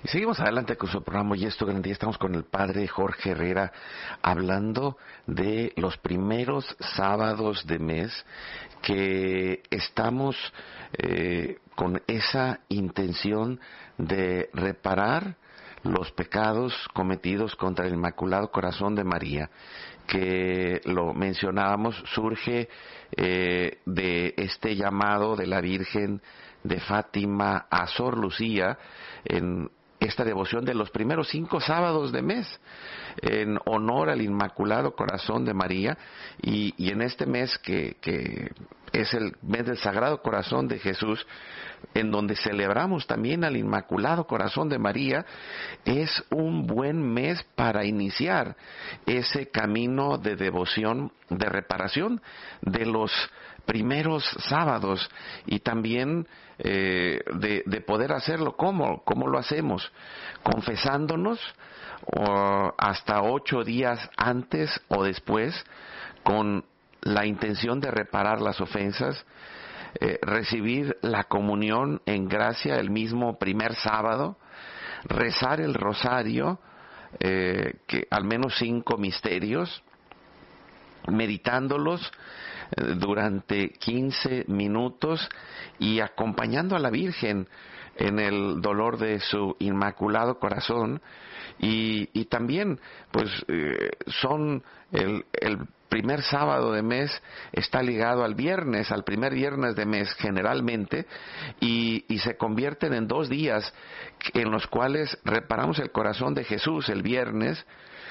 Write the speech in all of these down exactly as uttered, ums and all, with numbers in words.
Y seguimos adelante con su programa Y es tu garantía. Estamos con el padre Jorge Herrera hablando de los primeros sábados de mes que estamos eh, con esa intención de reparar los pecados cometidos contra el Inmaculado Corazón de María, que lo mencionábamos, surge eh, de este llamado de la Virgen de Fátima a Sor Lucía en esta devoción de los primeros cinco sábados de mes en honor al Inmaculado Corazón de María, y, y en este mes que, que es el mes del Sagrado Corazón de Jesús, en donde celebramos también al Inmaculado Corazón de María, es un buen mes para iniciar ese camino de devoción, de reparación de los primeros sábados, y también eh, de, de poder hacerlo. ¿Cómo? ¿Cómo lo hacemos? Confesándonos o hasta ocho días antes o después, con la intención de reparar las ofensas, eh, recibir la comunión en gracia el mismo primer sábado, rezar el rosario, eh, que al menos cinco misterios, meditándolos durante quince minutos y acompañando a la Virgen en el dolor de su Inmaculado Corazón, y, y también pues eh, son el, el primer sábado de mes está ligado al viernes, al primer viernes de mes generalmente, y, y se convierten en dos días en los cuales reparamos el corazón de Jesús el viernes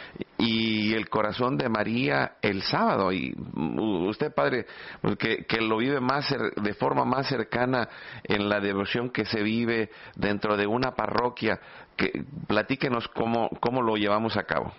y el corazón de María el sábado. Y usted, padre, que, que lo vive más de forma más cercana en la devoción que se vive dentro de una parroquia, que platíquenos cómo, cómo lo llevamos a cabo.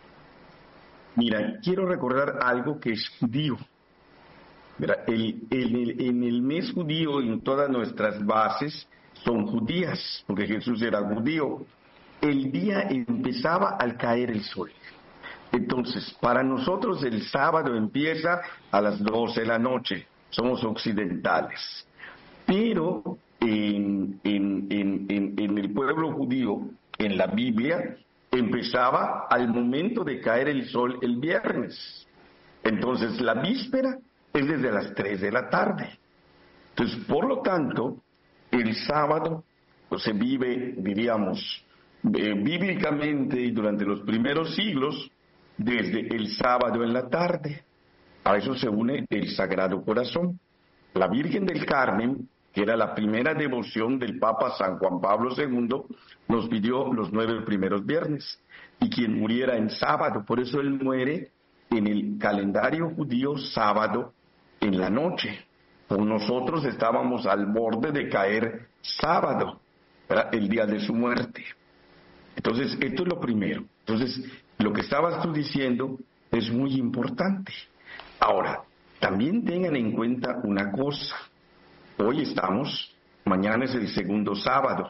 Mira, quiero recordar algo que es judío. Mira, el, el, en el mes judío, en todas nuestras bases son judías, porque Jesús era judío. El día empezaba al caer el sol. Entonces, para nosotros el sábado empieza a las doce de la noche, somos occidentales. Pero en, en, en, en, en el pueblo judío, en la Biblia, empezaba al momento de caer el sol el viernes. Entonces, la víspera es desde las tres de la tarde. Entonces, por lo tanto, el sábado pues, se vive, diríamos, eh, bíblicamente y durante los primeros siglos, desde el sábado en la tarde. A eso se une el Sagrado Corazón. La Virgen del Carmen, que era la primera devoción del Papa San Juan Pablo segundo, nos pidió los nueve primeros viernes, y quien muriera en sábado, por eso él muere en el calendario judío sábado en la noche. Pues nosotros estábamos al borde de caer sábado, ¿verdad? El día de su muerte. Entonces, esto es lo primero. Entonces, lo que estabas tú diciendo es muy importante. Ahora, también tengan en cuenta una cosa. Hoy estamos, mañana es el segundo sábado.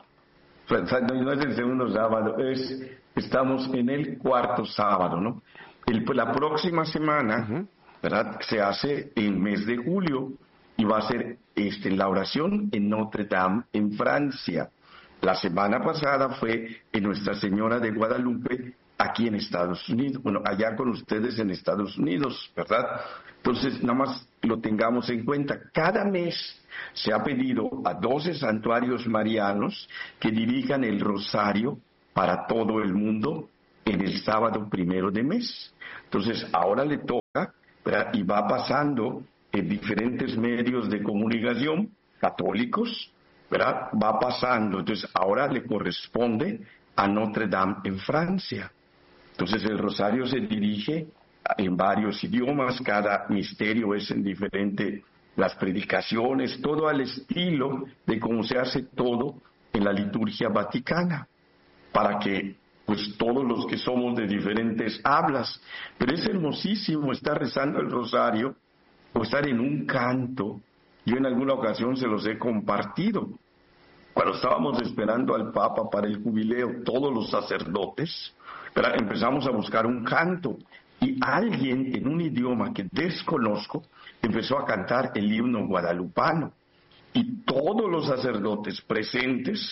No es el segundo sábado, es, estamos en el cuarto sábado, ¿no? El, la próxima semana, uh-huh. ¿verdad? Se hace en mes de julio y va a ser este, la oración en Notre Dame, en Francia. La semana pasada fue en Nuestra Señora de Guadalupe, aquí en Estados Unidos, bueno, allá con ustedes en Estados Unidos, ¿verdad? Entonces, nada más lo tengamos en cuenta. Cada mes se ha pedido a doce santuarios marianos que dirijan el rosario para todo el mundo en el sábado primero de mes. Entonces, ahora le toca, ¿verdad? Y va pasando en diferentes medios de comunicación católicos, ¿verdad? Va pasando. Entonces, ahora le corresponde a Notre Dame en Francia. Entonces, el rosario se dirige en varios idiomas, cada misterio es en diferente, las predicaciones, todo al estilo de cómo se hace todo en la liturgia vaticana, para que pues todos los que somos de diferentes hablas, pero es hermosísimo estar rezando el rosario o estar en un canto. Yo en alguna ocasión se los he compartido. Cuando estábamos esperando al Papa para el jubileo, todos los sacerdotes, pero empezamos a buscar un canto, y alguien en un idioma que desconozco empezó a cantar el himno guadalupano, y todos los sacerdotes presentes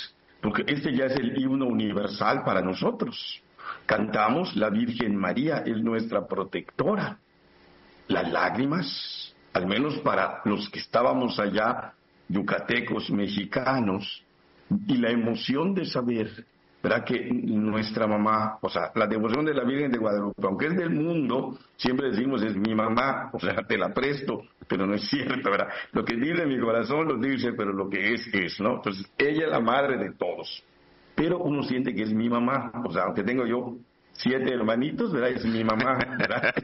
porque este ya es el himno universal para nosotros. Cantamos, la Virgen María es nuestra protectora. Las lágrimas, al menos para los que estábamos allá, yucatecos, mexicanos, y la emoción de saber, ¿verdad?, que nuestra mamá, o sea, la devoción de la Virgen de Guadalupe, aunque es del mundo, siempre decimos es mi mamá, o sea, te la presto, pero no es cierto, ¿verdad? Lo que dice mi corazón lo dice, pero lo que es, es, ¿no? Entonces, ella es la madre de todos, pero uno siente que es mi mamá, o sea, aunque tengo yo siete hermanitos, ¿verdad? Es mi mamá, ¿verdad?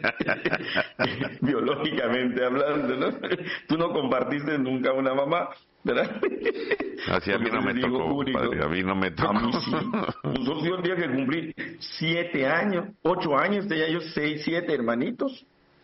Biológicamente hablando, ¿no? Tú no compartiste nunca una mamá, ¿verdad? Así a mí no me tocó, padre, a mí no me tocó. A mí sí. Nosotros yo el día que cumplí siete años, ocho años, tenía yo seis, siete hermanitos.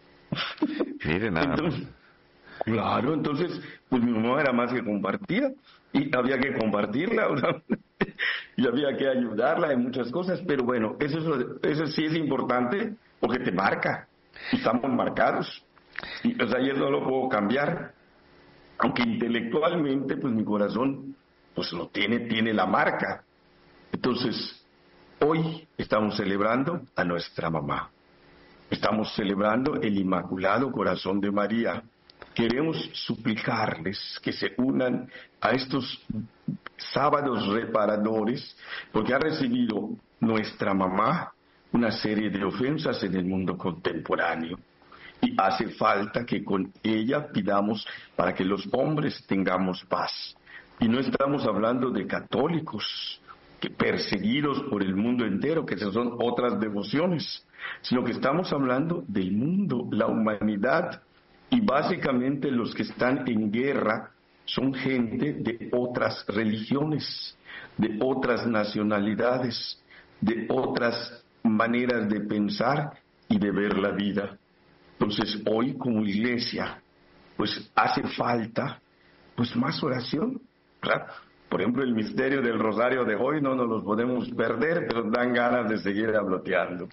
Mire nada. Entonces, claro, entonces, pues mi mamá era más que compartida y había que compartirla, ¿verdad? Y había que ayudarla en muchas cosas, pero bueno, eso, eso sí es importante porque te marca, estamos marcados, y, o sea, yo no lo puedo cambiar, aunque intelectualmente, pues mi corazón, pues lo tiene, tiene la marca. Entonces, hoy estamos celebrando a nuestra mamá, estamos celebrando el Inmaculado Corazón de María. Queremos suplicarles que se unan a estos sábados reparadores, porque ha recibido nuestra mamá una serie de ofensas en el mundo contemporáneo. Y hace falta que con ella pidamos para que los hombres tengamos paz. Y no estamos hablando de católicos, que perseguidos por el mundo entero, que esas son otras devociones, sino que estamos hablando del mundo, la humanidad. Y básicamente los que están en guerra son gente de otras religiones, de otras nacionalidades, de otras maneras de pensar y de ver la vida. Entonces hoy como iglesia, pues hace falta pues más oración, ¿verdad? Por ejemplo, el misterio del rosario de hoy no nos los podemos perder, pero dan ganas de seguir habloteando.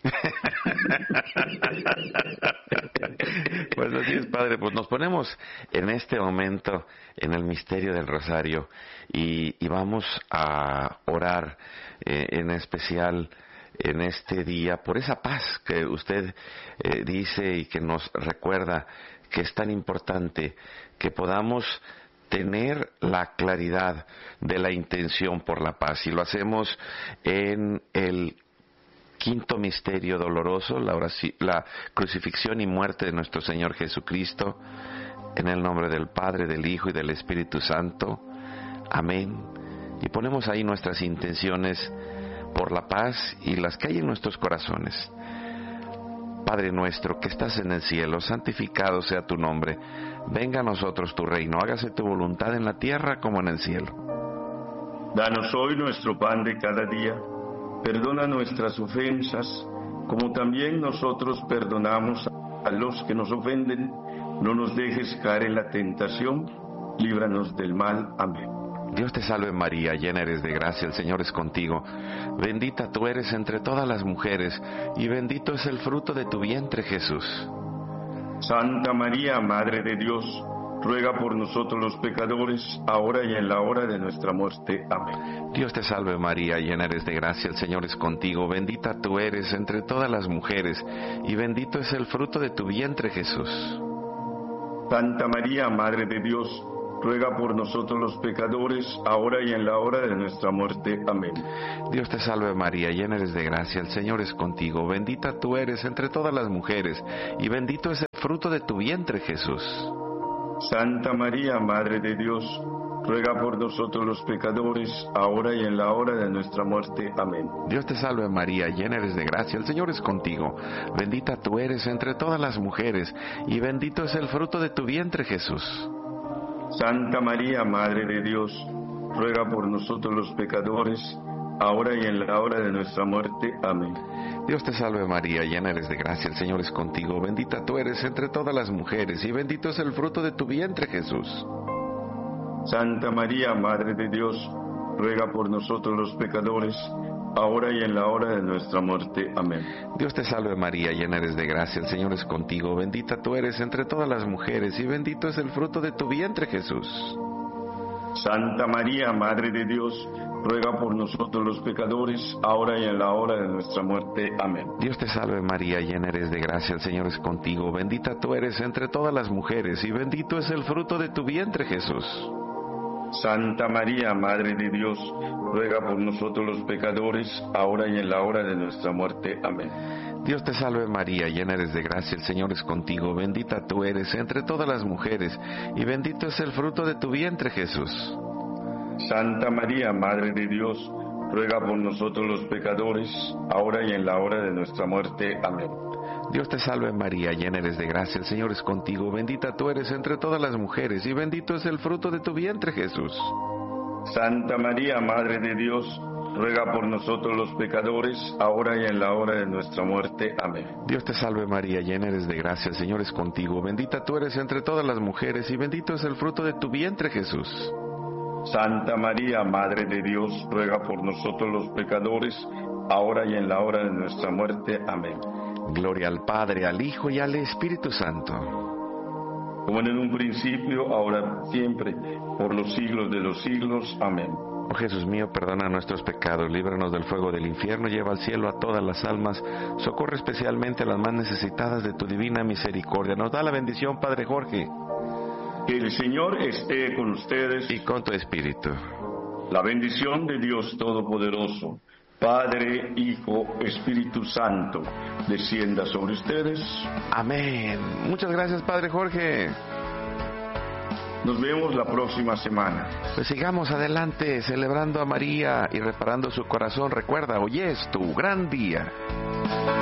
Pues así es, padre. Pues nos ponemos en este momento en el misterio del rosario y, y vamos a orar eh, en especial en este día por esa paz que usted eh, dice y que nos recuerda que es tan importante que podamos tener la claridad de la intención por la paz. Y lo hacemos en el quinto misterio doloroso, la, oración, la crucifixión y muerte de nuestro Señor Jesucristo, en el nombre del Padre, del Hijo y del Espíritu Santo. Amén. Y ponemos ahí nuestras intenciones por la paz y las que hay en nuestros corazones. Padre nuestro que estás en el cielo, santificado sea tu nombre. Venga a nosotros tu reino, hágase tu voluntad en la tierra como en el cielo. Danos hoy nuestro pan de cada día. Perdona nuestras ofensas, como también nosotros perdonamos a los que nos ofenden. No nos dejes caer en la tentación, líbranos del mal. Amén. Dios te salve María, llena eres de gracia, el Señor es contigo. Bendita tú eres entre todas las mujeres, y bendito es el fruto de tu vientre, Jesús. Santa María, Madre de Dios, ruega por nosotros los pecadores, ahora y en la hora de nuestra muerte. Amén. Dios te salve María, llena eres de gracia, el Señor es contigo. Bendita tú eres entre todas las mujeres, y bendito es el fruto de tu vientre, Jesús. Santa María, Madre de Dios, ruega por nosotros los pecadores, ahora y en la hora de nuestra muerte. Amén. Dios te salve María, llena eres de gracia, el Señor es contigo. Bendita tú eres entre todas las mujeres, y bendito es el fruto de tu vientre, Jesús. Santa María, Madre de Dios, ruega por nosotros los pecadores, ahora y en la hora de nuestra muerte. Amén. Dios te salve María, llena eres de gracia, el Señor es contigo. Bendita tú eres entre todas las mujeres, y bendito es el fruto de tu vientre, Jesús. Santa María, Madre de Dios, ruega por nosotros los pecadores, ahora y en la hora de nuestra muerte. Amén. Dios te salve María, llena eres de gracia, el Señor es contigo. Bendita tú eres entre todas las mujeres, y bendito es el fruto de tu vientre, Jesús. Santa María, Madre de Dios, ruega por nosotros los pecadores, ahora y en la hora de nuestra muerte. Amén. Dios te salve María, llena eres de gracia, el Señor es contigo. Bendita tú eres entre todas las mujeres, y bendito es el fruto de tu vientre, Jesús. Santa María, Madre de Dios, ruega por nosotros los pecadores, ahora y en la hora de nuestra muerte. Amén. Dios te salve María, llena eres de gracia, el Señor es contigo, bendita tú eres entre todas las mujeres, y bendito es el fruto de tu vientre, Jesús. Santa María, Madre de Dios, ruega por nosotros los pecadores, ahora y en la hora de nuestra muerte. Amén. Dios te salve María, llena eres de gracia, el Señor es contigo, bendita tú eres entre todas las mujeres, y bendito es el fruto de tu vientre, Jesús. Santa María, Madre de Dios, ruega por nosotros los pecadores, ahora y en la hora de nuestra muerte. Amén. Dios te salve María, llena eres de gracia, el Señor es contigo, bendita tú eres entre todas las mujeres, y bendito es el fruto de tu vientre, Jesús. Santa María, Madre de Dios, ruega por nosotros los pecadores, ahora y en la hora de nuestra muerte. Amén. Dios te salve María, llena eres de gracia, el Señor es contigo, bendita tú eres entre todas las mujeres, y bendito es el fruto de tu vientre, Jesús. Santa María, Madre de Dios, ruega por nosotros los pecadores, ahora y en la hora de nuestra muerte. Amén. Gloria al Padre, al Hijo y al Espíritu Santo. Como en un principio, ahora siempre, por los siglos de los siglos. Amén. Oh Jesús mío, perdona nuestros pecados, líbranos del fuego del infierno, lleva al cielo a todas las almas, socorre especialmente a las más necesitadas de tu divina misericordia. Nos da la bendición, Padre Jorge. Que el Señor esté con ustedes. Y con tu espíritu. La bendición de Dios Todopoderoso, Padre, Hijo, Espíritu Santo, descienda sobre ustedes. Amén. Muchas gracias, Padre Jorge. Nos vemos la próxima semana. Pues sigamos adelante, celebrando a María y reparando su corazón. Recuerda, hoy es tu gran día.